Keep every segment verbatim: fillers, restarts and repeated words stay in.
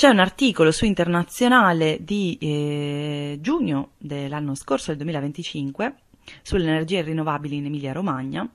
C'è un articolo su Internazionale di eh, giugno dell'anno scorso, del duemilaventicinque, sulle energie rinnovabili in Emilia-Romagna.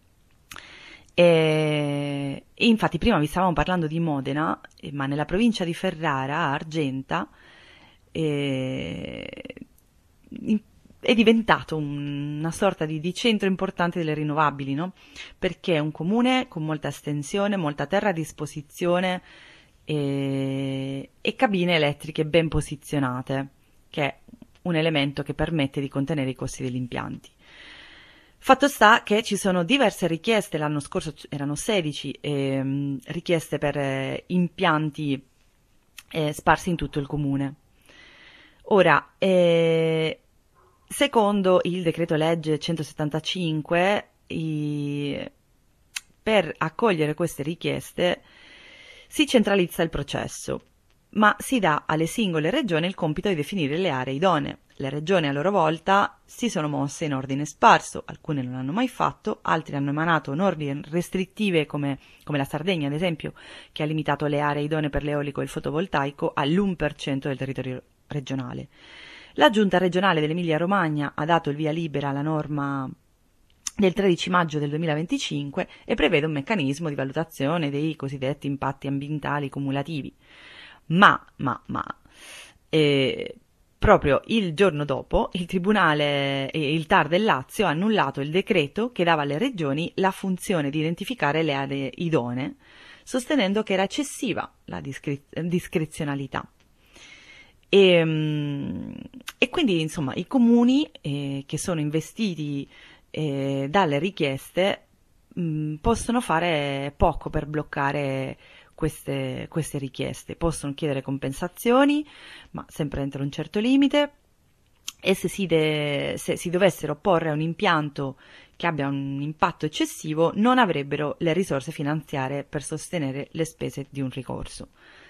E, e infatti prima vi stavamo parlando di Modena, eh, ma nella provincia di Ferrara, a Argenta, eh, in, è diventato un, una sorta di, di centro importante delle rinnovabili, no? Perché è un comune con molta estensione, molta terra a disposizione e, e cabine elettriche ben posizionate, che è un elemento che permette di contenere i costi degli impianti. Fatto sta che ci sono diverse richieste, l'anno scorso erano sedici eh, richieste per eh, impianti eh, sparsi in tutto il comune. Ora, eh, secondo il decreto legge centosettantacinque, i, per accogliere queste richieste si centralizza il processo, ma si dà alle singole regioni il compito di definire le aree idonee. Le regioni a loro volta si sono mosse in ordine sparso, alcune non l'hanno mai fatto, altri hanno emanato norme restrittive come, come la Sardegna ad esempio, che ha limitato le aree idonee per l'eolico e il fotovoltaico all'uno per cento del territorio regionale. La giunta regionale dell'Emilia Romagna ha dato il via libera alla norma del tredici maggio del duemilaventicinque e prevede un meccanismo di valutazione dei cosiddetti impatti ambientali cumulativi. Ma, ma, ma, eh, proprio il giorno dopo il Tribunale e il T A R del Lazio ha annullato il decreto che dava alle regioni la funzione di identificare le aree idonee, sostenendo che era eccessiva la discre- discrezionalità. E, e quindi, insomma, i comuni eh, che sono investiti eh, dalle richieste mh, possono fare poco per bloccare Queste, queste richieste. Possono chiedere compensazioni, ma sempre entro un certo limite, e se si, de, se si dovessero opporre a un impianto che abbia un impatto eccessivo non avrebbero le risorse finanziarie per sostenere le spese di un ricorso.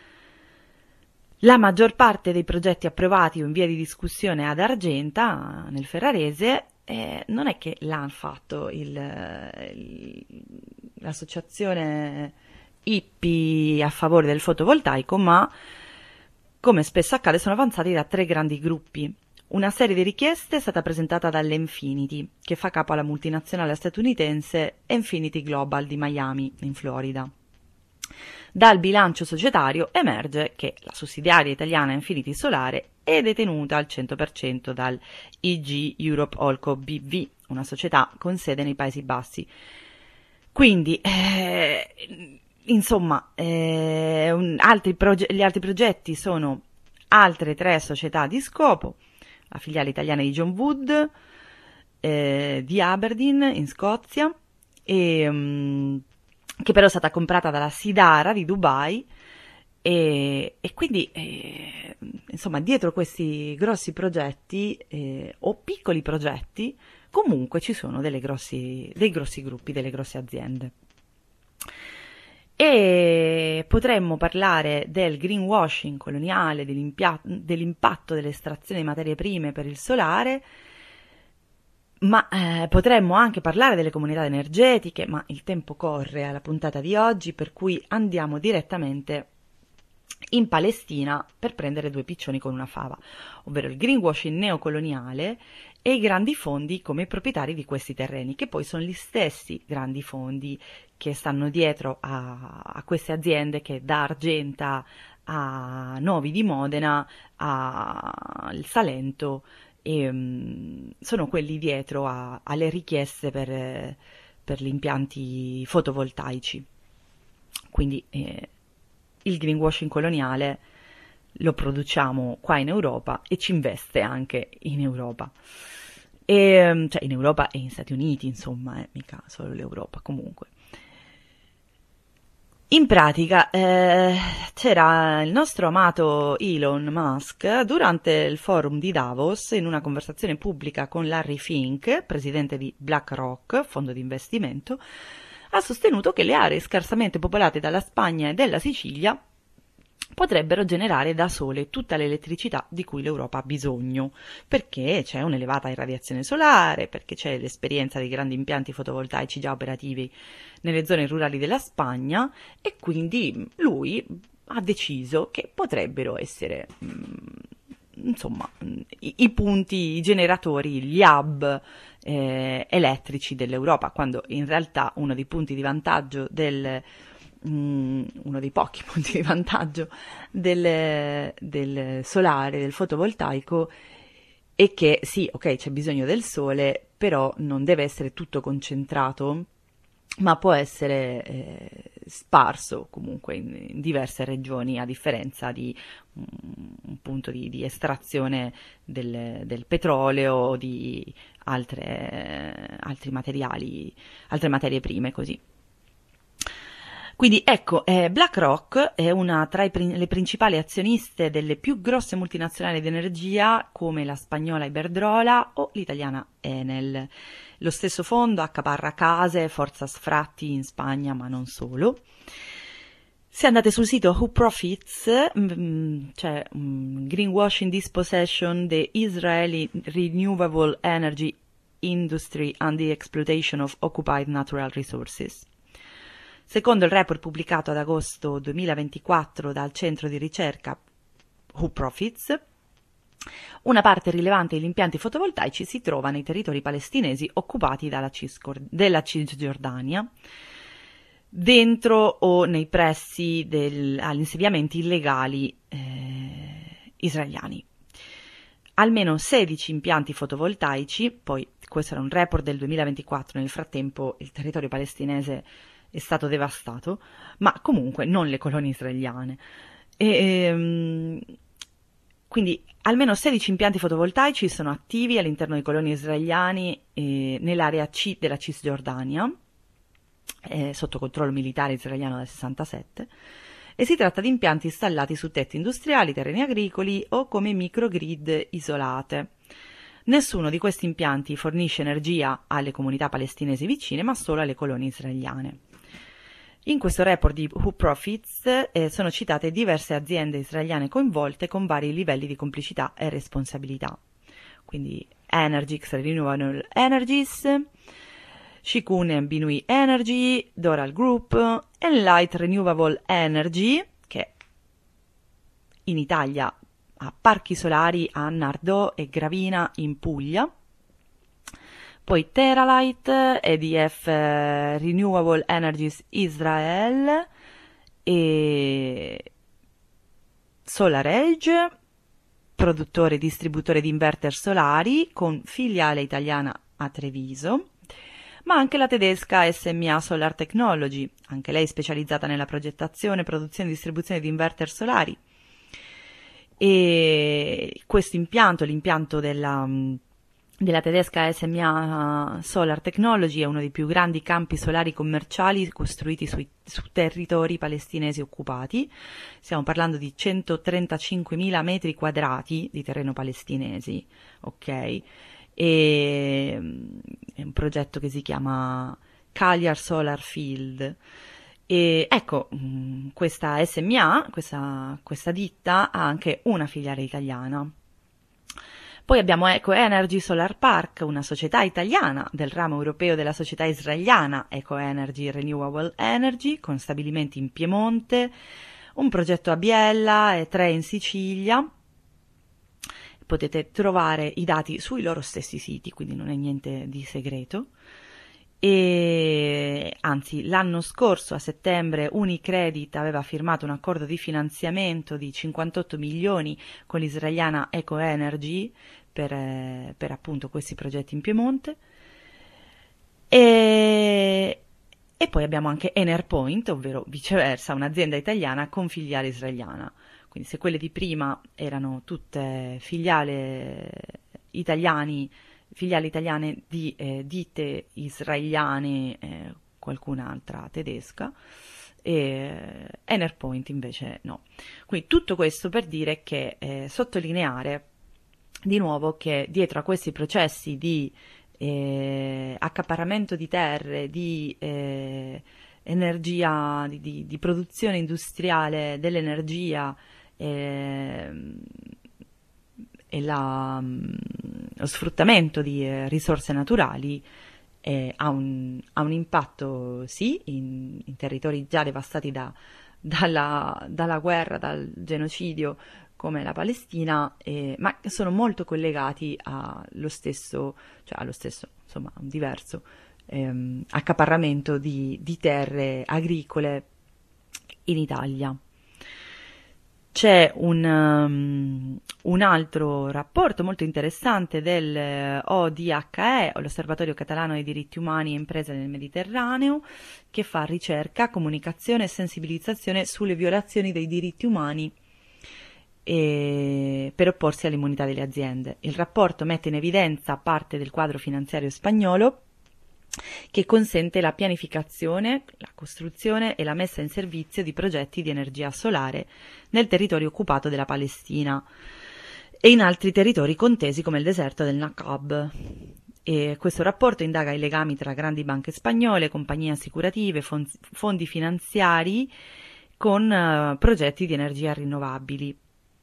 La maggior parte dei progetti approvati o in via di discussione ad Argenta, nel Ferrarese, eh, non è che l'ha fatto il, il, l'associazione Ippi a favore del fotovoltaico, ma come spesso accade sono avanzati da tre grandi gruppi. Una serie di richieste è stata presentata dall'Enfinity, che fa capo alla multinazionale statunitense Enfinity Global di Miami, in Florida. Dal bilancio societario emerge che la sussidiaria italiana Enfinity Solare è detenuta al cento per cento dal I G Europe Olco B V, una società con sede nei Paesi Bassi. Quindi, eh, Insomma, eh, un, altri proge- gli altri progetti sono altre tre società di scopo, la filiale italiana di John Wood, eh, di Aberdeen in Scozia, e, um, che però è stata comprata dalla Sidara di Dubai, e, e quindi eh, insomma dietro questi grossi progetti eh, o piccoli progetti comunque ci sono delle grossi, dei grossi gruppi, delle grosse aziende. E potremmo parlare del greenwashing coloniale, dell'impatto dell'estrazione di materie prime per il solare, ma eh, potremmo anche parlare delle comunità energetiche, ma il tempo corre alla puntata di oggi, per cui andiamo direttamente in Palestina per prendere due piccioni con una fava, ovvero il greenwashing neocoloniale e i grandi fondi come proprietari di questi terreni, che poi sono gli stessi grandi fondi che stanno dietro a, a queste aziende che da Argenta a Novi di Modena al Salento e, um, sono quelli dietro a, alle richieste per, per gli impianti fotovoltaici. Quindi eh, il greenwashing coloniale lo produciamo qua in Europa e ci investe anche in Europa. E, cioè in Europa e in Stati Uniti, insomma, eh, mica solo l'Europa comunque. In pratica eh, c'era il nostro amato Elon Musk durante il forum di Davos, in una conversazione pubblica con Larry Fink, presidente di BlackRock, fondo di investimento, ha sostenuto che le aree scarsamente popolate dalla Spagna e della Sicilia potrebbero generare da sole tutta l'elettricità di cui l'Europa ha bisogno, perché c'è un'elevata irradiazione solare, perché c'è l'esperienza dei grandi impianti fotovoltaici già operativi nelle zone rurali della Spagna, e quindi lui ha deciso che potrebbero essere, mh, insomma, i, i punti, i generatori, gli hub eh, elettrici dell'Europa, quando in realtà uno dei punti di vantaggio del mh, uno dei pochi punti di vantaggio del, del solare, del fotovoltaico, è che sì, ok, c'è bisogno del sole, però non deve essere tutto concentrato, ma può essere eh, sparso comunque in, in diverse regioni, a differenza di um, un punto di, di estrazione del, del petrolio o di altre, altri materiali, altre materie prime, così. Quindi ecco, eh, BlackRock è una tra i, le principali azioniste delle più grosse multinazionali di energia come la spagnola Iberdrola o l'italiana Enel. Lo stesso fondo accaparra case, forza sfratti in Spagna, ma non solo. Se andate sul sito Who Profits, mh, c'è um, Greenwashing Dispossession, the Israeli Renewable Energy Industry and the Exploitation of Occupied Natural Resources. Secondo il report pubblicato ad agosto duemilaventiquattro dal centro di ricerca Who Profits, una parte rilevante degli impianti fotovoltaici si trova nei territori palestinesi occupati dalla Ciscor- della Cisgiordania, dentro o nei pressi del, agli insediamenti illegali eh, israeliani. Almeno sedici impianti fotovoltaici, poi questo era un report del duemilaventiquattro, nel frattempo il territorio palestinese è stato devastato, ma comunque non le colonie israeliane. E, ehm, quindi almeno sedici impianti fotovoltaici sono attivi all'interno dei coloni israeliani eh, nell'area C della Cisgiordania, eh, sotto controllo militare israeliano dal sessantasette, e si tratta di impianti installati su tetti industriali, terreni agricoli o come microgrid isolate. Nessuno di questi impianti fornisce energia alle comunità palestinesi vicine, ma solo alle colonie israeliane. In questo report di Who Profits eh, sono citate diverse aziende israeliane coinvolte con vari livelli di complicità e responsabilità. Quindi Energix Renewable Energies, Shikun Binui Energy, Doral Group, Enlight Renewable Energy, che in Italia ha parchi solari a Nardò e Gravina in Puglia, poi Teralight, E D F Renewable Energies Israel e SolarEdge, produttore e distributore di inverter solari con filiale italiana a Treviso, ma anche la tedesca S M A Solar Technology, anche lei specializzata nella progettazione, produzione e distribuzione di inverter solari. E questo impianto, l'impianto della, della tedesca S M A Solar Technology, è uno dei più grandi campi solari commerciali costruiti sui, su territori palestinesi occupati. Stiamo parlando di centotrentacinquemila metri quadrati di terreno palestinesi, ok? E è un progetto che si chiama Cagliar Solar Field. E ecco, questa S M A, questa, questa ditta, ha anche una filiale italiana. Poi abbiamo Eco Energy Solar Park, una società italiana del ramo europeo della società israeliana Eco Energy Renewable Energy, con stabilimenti in Piemonte, un progetto a Biella e tre in Sicilia. Potete trovare i dati sui loro stessi siti, quindi non è niente di segreto. E anzi, l'anno scorso a settembre Unicredit aveva firmato un accordo di finanziamento di cinquantotto milioni con l'israeliana Eco Energy per, eh, per appunto questi progetti in Piemonte. E, e poi abbiamo anche Enerpoint, ovvero viceversa, un'azienda italiana con filiale israeliana. Quindi se quelle di prima erano tutte filiali italiani, filiali italiane di eh, ditte israeliane, eh, qualcun'altra tedesca, e Enerpoint invece no. Quindi tutto questo per dire che eh, sottolineare di nuovo che dietro a questi processi di eh, accaparramento di terre, di eh, energia, di, di, di produzione industriale dell'energia e, e la, lo sfruttamento di eh, risorse naturali eh, ha, un, ha un impatto sì in, in territori già devastati da, dalla, dalla guerra, dal genocidio come la Palestina, eh, ma sono molto collegati allo stesso, cioè allo stesso, insomma, un diverso ehm, accaparramento di, di terre agricole in Italia. C'è un, um, un altro rapporto molto interessante del O D H E, l'Osservatorio Catalano dei Diritti Umani e Imprese nel Mediterraneo, che fa ricerca, comunicazione e sensibilizzazione sulle violazioni dei diritti umani e per opporsi all'immunità delle aziende. Il rapporto mette in evidenza parte del quadro finanziario spagnolo che consente la pianificazione, la costruzione e la messa in servizio di progetti di energia solare nel territorio occupato della Palestina e in altri territori contesi come il deserto del Naqab. E questo rapporto indaga i legami tra grandi banche spagnole, compagnie assicurative, fondi finanziari con uh, progetti di energia rinnovabili.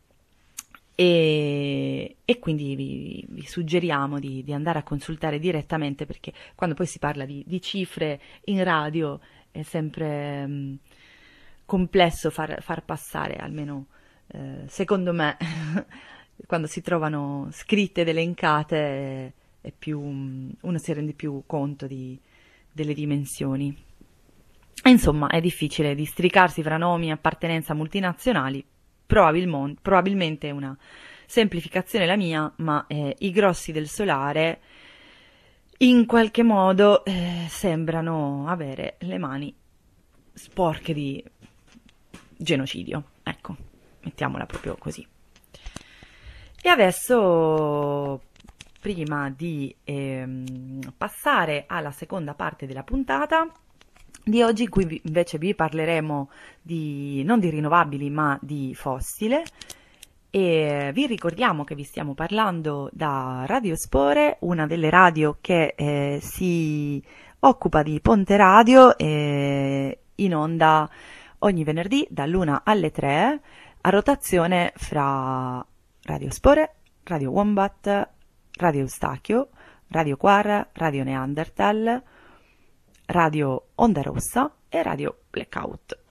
E, e quindi vi, vi suggeriamo di, di andare a consultare direttamente, perché quando poi si parla di, di cifre in radio è sempre um, complesso far, far passare, almeno eh, secondo me, quando si trovano scritte ed elencate è più, um, uno si rende più conto di, delle dimensioni. E insomma è difficile districarsi fra nomi e appartenenza multinazionali. Probabilmente, probabilmente è una semplificazione la mia, ma eh, i grossi del solare in qualche modo eh, sembrano avere le mani sporche di genocidio. Ecco, mettiamola proprio così. E adesso, prima di ehm, passare alla seconda parte della puntata di oggi, in cui invece vi parleremo di, non di rinnovabili ma di fossile, e vi ricordiamo che vi stiamo parlando da Radio Spore, una delle radio che eh, si occupa di Ponte Radio, eh, in onda ogni venerdì dall'una alle tre, a rotazione fra Radio Spore, Radio Wombat, Radio Eustachio, Radio Quar, Radio Neanderthal, Radio Onda Rossa e Radio Blackout.